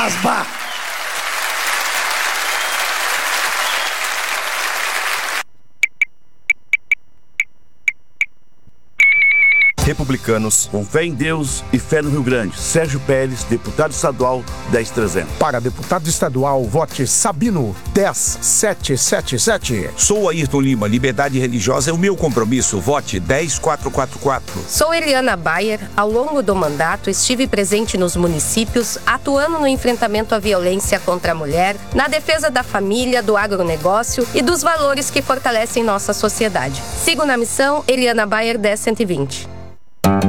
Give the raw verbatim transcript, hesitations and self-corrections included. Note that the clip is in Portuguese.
Asba! Republicanos, com fé em Deus e fé no Rio Grande. Sérgio Pérez, deputado estadual, dez trezentos. Para deputado estadual, vote Sabino, dez setecentos e setenta e sete. Sou Ayrton Lima, liberdade religiosa é o meu compromisso, vote dez quatrocentos e quarenta e quatro. Sou Eliana Bayer, ao longo do mandato estive presente nos municípios, atuando no enfrentamento à violência contra a mulher, na defesa da família, do agronegócio e dos valores que fortalecem nossa sociedade. Sigo na missão Eliana Bayer dez cento e vinte.